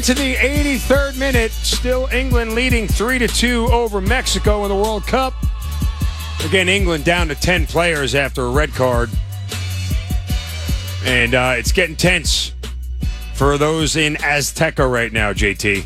into the 83rd minute. Still England leading 3-2 over Mexico in the World Cup. Again, England down to 10 players after a red card. And it's getting tense for those in Azteca right now, JT.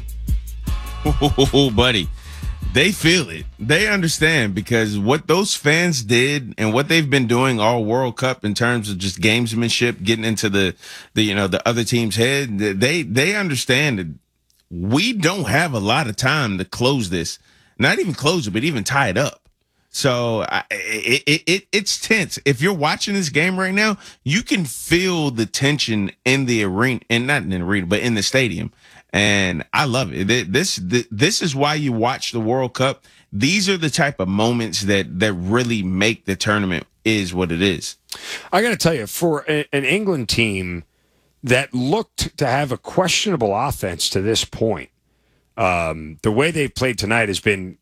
Oh, buddy. They feel it. They understand because what those fans did and what they've been doing all World Cup in terms of just gamesmanship, getting into the other team's head, they understand that we don't have a lot of time to close this. Not even close it, but even tie it up. So it's tense. If you're watching this game right now, you can feel the tension in the arena, and not in the arena, but in the stadium. And I love it. This is why you watch the World Cup. These are the type of moments that really make the tournament is what it is. I got to tell you, for an England team that looked to have a questionable offense to this point, the way they've played tonight has been,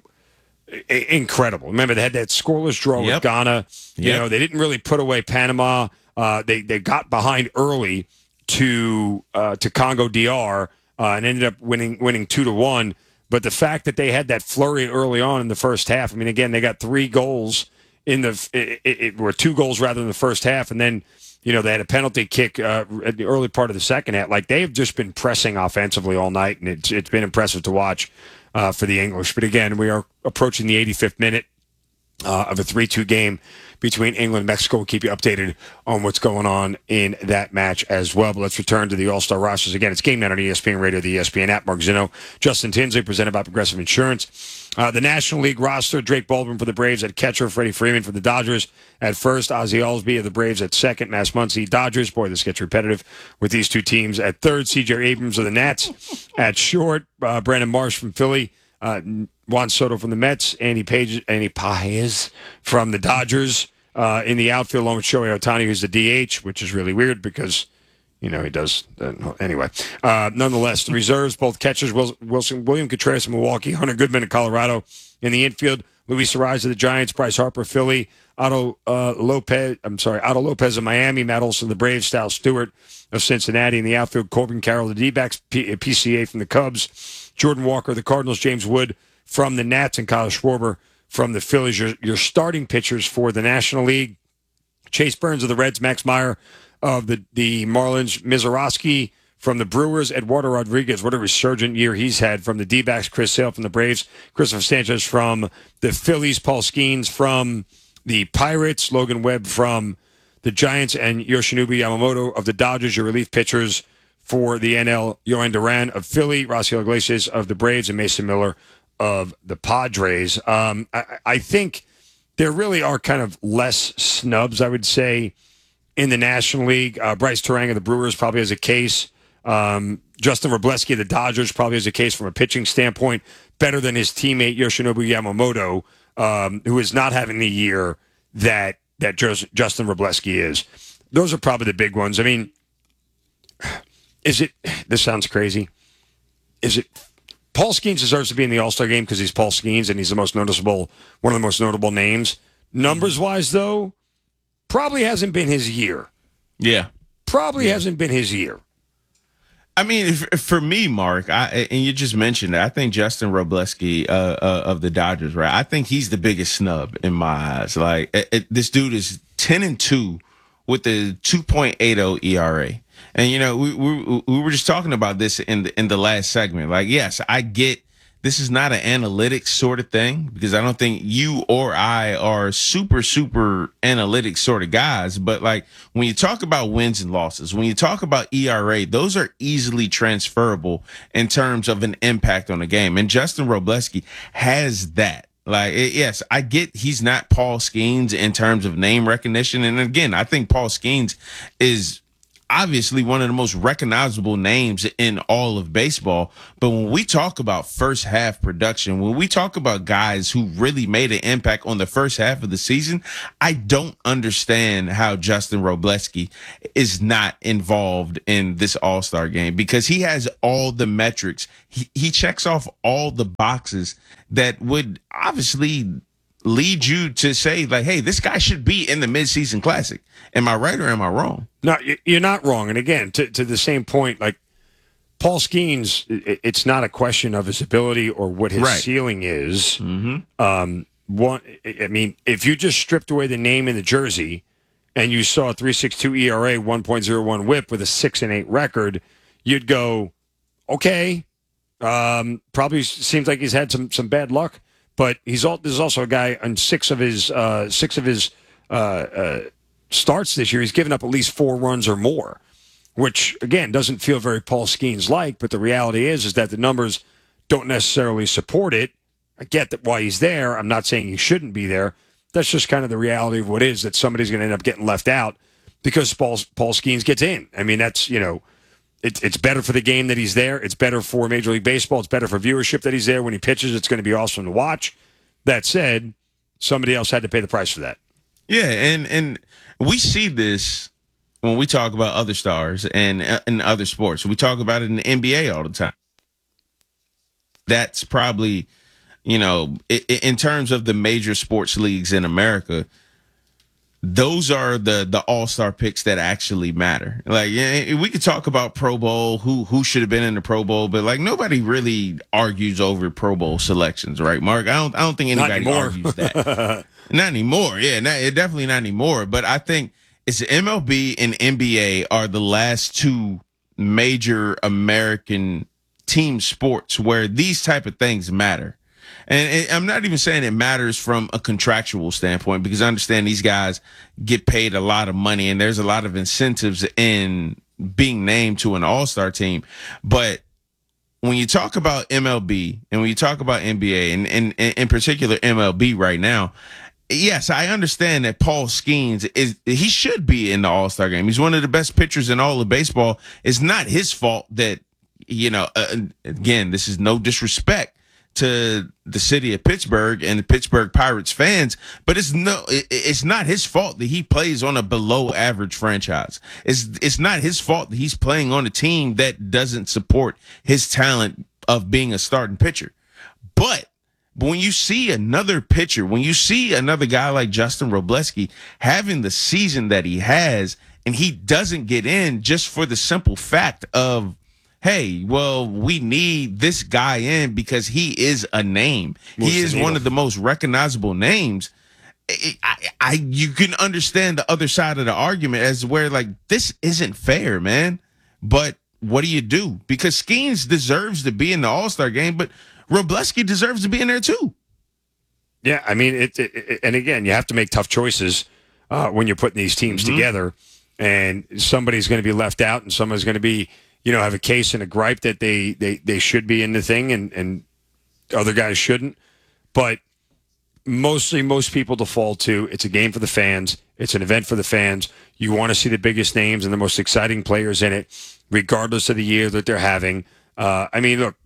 incredible. Remember, they had that scoreless draw with Ghana. They didn't really put away Panama. They got behind early to Congo DR and ended up winning 2-1. But the fact that they had that flurry early on in the first half, I mean, again, they got 3 goals were 2 goals rather than the first half, and then they had a penalty kick at the early part of the second half. Like, they've just been pressing offensively all night, and it's been impressive to watch for the English. But again, we are approaching the 85th minute of a 3-2 game between England and Mexico. We'll keep you updated on what's going on in that match as well. But let's return to the All-Star rosters. Again, it's Game Night on ESPN Radio, the ESPN app. Mark Zinno, Justin Tinsley, presented by Progressive Insurance. The National League roster, Drake Baldwin for the Braves at catcher, Freddie Freeman for the Dodgers at first, Ozzie Albies of the Braves at second, Max Muncy, Dodgers. Boy, this gets repetitive with these two teams at third, C.J. Abrams of the Nats at short, Brandon Marsh from Philly, Juan Soto from the Mets, Andy Pages from the Dodgers in the outfield, along with Shohei Ohtani, who's the DH, which is really weird because, he does. Anyway, nonetheless, the reserves, both catchers, William Contreras of Milwaukee, Hunter Goodman of Colorado. In the infield, Luis Arraez of the Giants, Bryce Harper of Philly, Otto Lopez of Miami, Matt Olson of the Braves, Sal Stewart of Cincinnati. In the outfield, Corbin Carroll of the D-backs, PCA from the Cubs, Jordan Walker of the Cardinals, James Wood from the Nats, and Kyle Schwarber from the Phillies. Your starting pitchers for the National League: Chase Burns of the Reds, Max Meyer of the Marlins, Mizorowski from the Brewers, Eduardo Rodriguez, what a resurgent year he's had from the D-backs, Chris Sale from the Braves, Christopher Sanchez from the Phillies, Paul Skeens from the Pirates, Logan Webb from the Giants, and Yoshinobu Yamamoto of the Dodgers. Your relief pitchers for the NL: Yohan Duran of Philly, Raciel Iglesias of the Braves, and Mason Miller of the Padres. I think there really are kind of less snubs, I would say, in the National League. Bryce Terang of the Brewers probably has a case. Justin Wrobleski of the Dodgers probably has a case from a pitching standpoint, better than his teammate Yoshinobu Yamamoto, who is not having the year that Justin Wrobleski is. Those are probably the big ones. I mean, this sounds crazy. Paul Skeens deserves to be in the All-Star game because he's Paul Skeens and he's one of the most notable names. Numbers-wise, though, probably hasn't been his year. Yeah. Hasn't been his year. I mean, for me, Mark, and you just mentioned it, I think Justin Wrobleski of the Dodgers, right? I think he's the biggest snub in my eyes. Like, this dude is 10-2 with a 2.80 ERA. And, we were just talking about this in the last segment. Like, yes, I get this is not an analytics sort of thing because I don't think you or I are super, super analytics sort of guys. But like when you talk about wins and losses, when you talk about ERA, those are easily transferable in terms of an impact on the game. And Justin Wrobleski has that. Like, yes, I get he's not Paul Skeens in terms of name recognition. And again, I think Paul Skeens is obviously one of the most recognizable names in all of baseball. But when we talk about first half production, when we talk about guys who really made an impact on the first half of the season, I don't understand how Justin Wrobleski is not involved in this All-Star game because he has all the metrics. He checks off all the boxes that would obviously lead you to say, like, hey, this guy should be in the midseason classic. Am I right or am I wrong? No, you're not wrong. And again, to the same point, like, Paul Skeens, it's not a question of his ability or what his ceiling is. I mean, if you just stripped away the name and the jersey and you saw a 3.62 ERA, 1.01 whip with a 6-8 record, you'd go, okay, probably seems like he's had some bad luck, but there's also a guy on six of his starts this year. He's given up at least 4 runs or more, which again doesn't feel very Paul Skeens like. But the reality is that the numbers don't necessarily support it. I get that why he's there. I'm not saying he shouldn't be there. That's just kind of the reality of what is, that somebody's going to end up getting left out because Paul Skeens gets in. I mean, that's, it's better for the game that he's there. It's better for Major League Baseball. It's better for viewership that he's there. When he pitches, it's going to be awesome to watch. That said, somebody else had to pay the price for that. Yeah, and we see this when we talk about other stars and in other sports. We talk about it in the NBA all the time. That's probably, in terms of the major sports leagues in America, those are the all-star picks that actually matter. Like, we could talk about Pro Bowl, who should have been in the Pro Bowl, but like nobody really argues over Pro Bowl selections, right, Mark? I don't think anybody argues that. Not anymore. Yeah, definitely not anymore. But I think it's MLB and NBA are the last two major American team sports where these type of things matter. And I'm not even saying it matters from a contractual standpoint, because I understand these guys get paid a lot of money and there's a lot of incentives in being named to an all-star team. But when you talk about MLB and when you talk about NBA and in particular MLB right now, yes, I understand that Paul Skeens he should be in the All-Star game. He's one of the best pitchers in all of baseball. It's not his fault that, again, this is no disrespect to the city of Pittsburgh and the Pittsburgh Pirates fans, but it's not his fault that he plays on a below average franchise. It's not his fault that he's playing on a team that doesn't support his talent of being a starting pitcher. But when you see another pitcher, when you see another guy like Justin Robleski having the season that he has, and he doesn't get in just for the simple fact of, hey, well, we need this guy in because he is a name. He is one of the most recognizable names. You can understand the other side of the argument as where, like, this isn't fair, man. But what do you do? Because Skeens deserves to be in the All-Star game, but Robleski deserves to be in there too. Yeah, I mean, and again, you have to make tough choices when you're putting these teams together, and somebody's going to be left out, and someone's going to be, have a case and a gripe that they should be in the thing, and other guys shouldn't. But most people default to, it's a game for the fans, it's an event for the fans. You want to see the biggest names and the most exciting players in it, regardless of the year that they're having. I mean, look,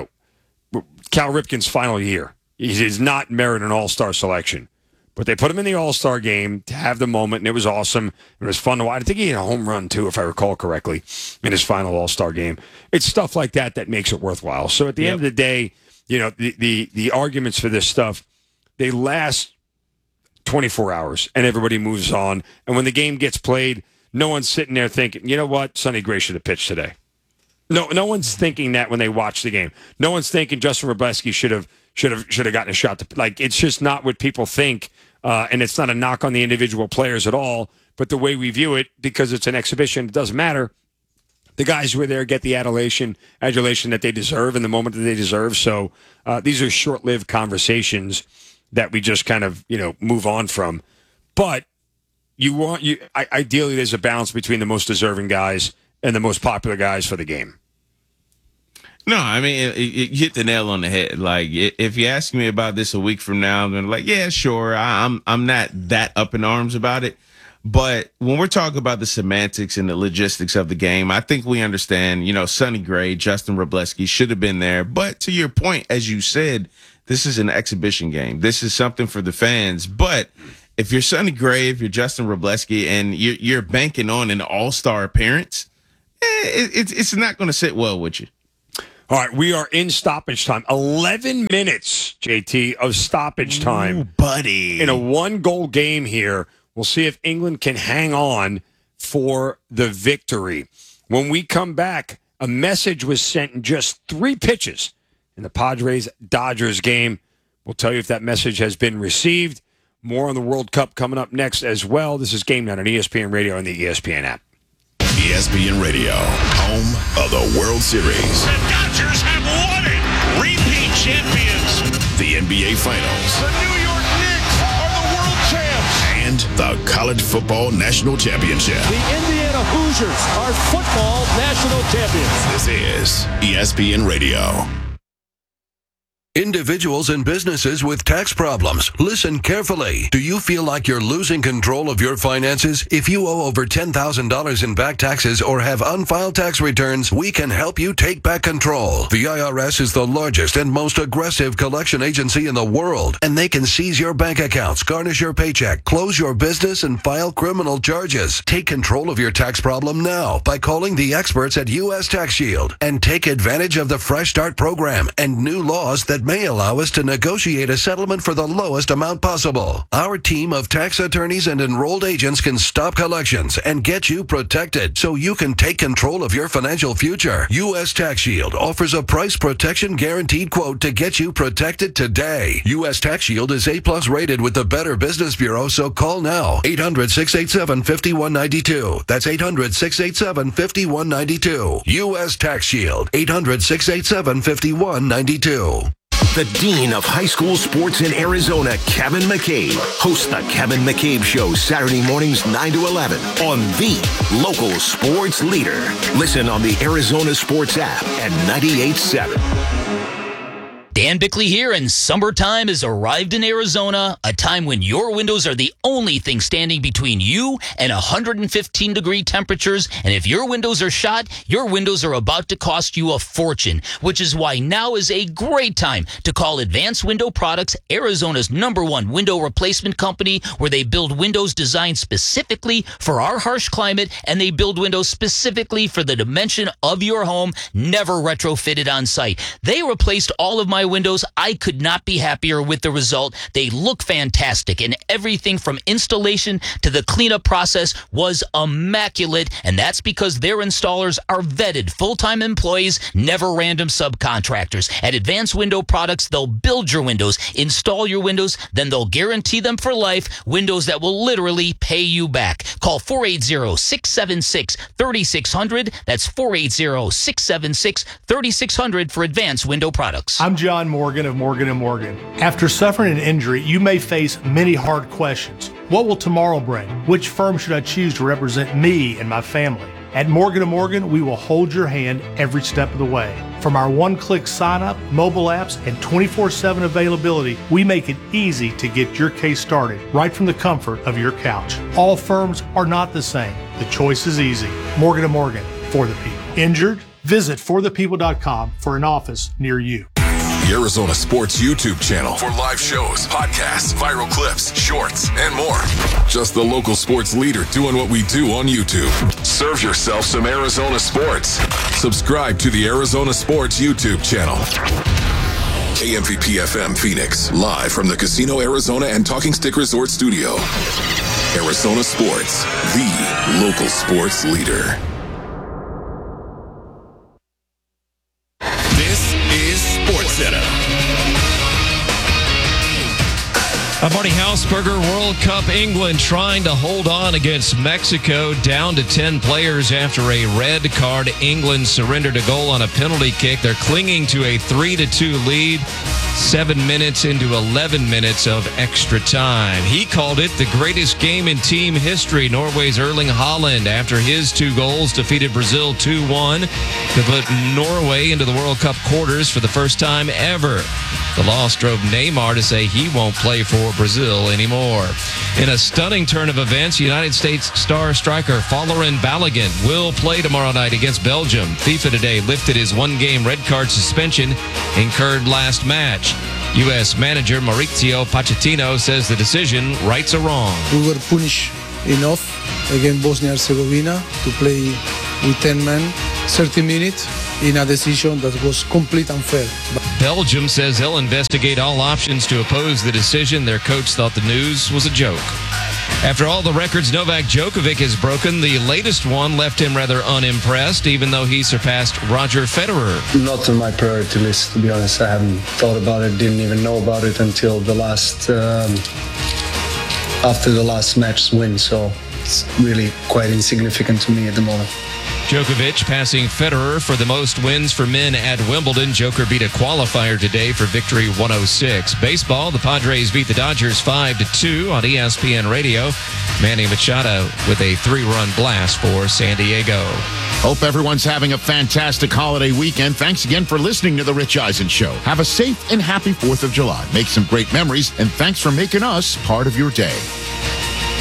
Cal Ripken's final year, he does not merit an all-star selection. But they put him in the all-star game to have the moment, and it was awesome. It was fun to watch. I think he had a home run, too, if I recall correctly, in his final all-star game. It's stuff like that makes it worthwhile. So at the end of the day, the arguments for this stuff, they last 24 hours, and everybody moves on. And when the game gets played, no one's sitting there thinking, you know what, Sonny Gray should have pitched today. No one's thinking that when they watch the game. No one's thinking Justin Robleski should have gotten a shot. It's just not what people think, and it's not a knock on the individual players at all. But the way we view it, because it's an exhibition, it doesn't matter. The guys who are there get the adulation that they deserve in the moment that they deserve. So these are short-lived conversations that we just kind of move on from. But ideally, there's a balance between the most deserving guys and the most popular guys for the game. No, I mean, you hit the nail on the head. Like, if you ask me about this a week from now, I'm gonna like, yeah, sure. I'm not that up in arms about it. But when we're talking about the semantics and the logistics of the game, I think we understand, Sonny Gray, Justin Robleski should have been there. But to your point, as you said, this is an exhibition game. This is something for the fans. But if you're Sonny Gray, if you're Justin Robleski, and you're banking on an all-star appearance, it's not going to sit well with you. All right, we are in stoppage time. 11 minutes, JT, of stoppage time. Ooh, buddy. In a one-goal game here. We'll see if England can hang on for the victory. When we come back, a message was sent in just 3 pitches in the Padres-Dodgers game. We'll tell you if that message has been received. More on the World Cup coming up next as well. This is Game Night on ESPN Radio and the ESPN app. ESPN Radio, home of the World Series. The Dodgers have won it. Repeat champions. The NBA Finals. The New York Knicks are the world champs. And the College Football National Championship. The Indiana Hoosiers are football national champions. This is ESPN Radio. Individuals and businesses with tax problems, listen carefully. Do you feel like you're losing control of your finances? If you owe over $10,000 in back taxes or have unfiled tax returns, we can help you take back control. The IRS is the largest and most aggressive collection agency in the world, and they can seize your bank accounts, garnish your paycheck, close your business, and file criminal charges. Take control of your tax problem now by calling the experts at U.S. Tax Shield and take advantage of the Fresh Start program and new laws that may allow us to negotiate a settlement for the lowest amount possible. Our team of tax attorneys and enrolled agents can stop collections and get you protected so you can take control of your financial future. U.S. Tax Shield offers a price protection guaranteed quote to get you protected today. U.S. Tax Shield is A+ rated with the Better Business Bureau, so call now. 800-687-5192. That's 800-687-5192. U.S. Tax Shield. 800-687-5192. The Dean of High School Sports in Arizona, Kevin McCabe, hosts the Kevin McCabe Show Saturday mornings 9 to 11 on the local sports leader. Listen on the Arizona Sports app at 98.7. Dan Bickley here, and summertime has arrived in Arizona, a time when your windows are the only thing standing between you and 115-degree temperatures. And if your windows are shot, your windows are about to cost you a fortune, which is why now is a great time to call Advanced Window Products, Arizona's #1 window replacement company, where they build windows designed specifically for our harsh climate, and they build windows specifically for the dimension of your home, never retrofitted on site. They replaced all of my windows. I could not be happier with the result. They look fantastic, and everything from installation to the cleanup process was immaculate, and that's because their installers are vetted full-time employees, never random subcontractors. At Advanced Window Products, they'll build your windows, install your windows, then they'll guarantee them for life, windows that will literally pay you back. Call 480-676-3600. That's 480-676-3600 for Advanced Window Products. I'm John Morgan of Morgan & Morgan. After suffering an injury, you may face many hard questions. What will tomorrow bring? Which firm should I choose to represent me and my family? At Morgan & Morgan, we will hold your hand every step of the way. From our one-click sign-up, mobile apps, and 24/7 availability, we make it easy to get your case started right from the comfort of your couch. All firms are not the same. The choice is easy. Morgan & Morgan, for the people. Injured? Visit forthepeople.com for an office near you. The Arizona Sports YouTube channel for live shows, podcasts, viral clips, shorts, and more. Just the local sports leader doing what we do on YouTube. Serve yourself some Arizona sports. Subscribe to the Arizona Sports YouTube channel. KMVP FM Phoenix, live from the Casino Arizona and Talking Stick Resort Studio. Arizona Sports, the local sports leader. SportsCenter. Marty Hausberger, World Cup England trying to hold on against Mexico, down to 10 players after a red card. England surrendered a goal on a penalty kick. They're clinging to a 3-2 lead. 7 minutes into 11 minutes of extra time. He called it the greatest game in team history. Norway's Erling Haaland, after his 2 goals, defeated Brazil 2-1 to put Norway into the World Cup quarters for the first time ever. The loss drove Neymar to say he won't play for Brazil anymore. In a stunning turn of events, United States star striker Folarin Balogun will play tomorrow night against Belgium. FIFA today lifted his 1-game red card suspension incurred last match. U.S. manager Mauricio Pochettino says the decision rights a wrong. We were punished enough against Bosnia-Herzegovina to play with 10 men, 30 minutes, in a decision that was complete unfair. Belgium says they'll investigate all options to oppose the decision. Their coach thought the news was a joke. After all the records Novak Djokovic has broken, the latest one left him rather unimpressed, even though he surpassed Roger Federer. Not on my priority list, to be honest. I haven't thought about it, didn't even know about it until the last, after the last match win. So it's really quite insignificant to me at the moment. Djokovic passing Federer for the most wins for men at Wimbledon. Joker beat a qualifier today for victory 106. Baseball, the Padres beat the Dodgers 5-2 on ESPN Radio. Manny Machado with a 3-run blast for San Diego. Hope everyone's having a fantastic holiday weekend. Thanks again for listening to The Rich Eisen Show. Have a safe and happy 4th of July. Make some great memories, and thanks for making us part of your day.